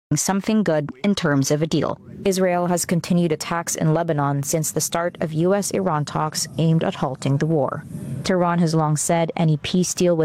something good in terms of a deal. Israel has continued attacks in Lebanon since the start of U.S.-Iran talks aimed at halting the war. Tehran has long said any peace deal with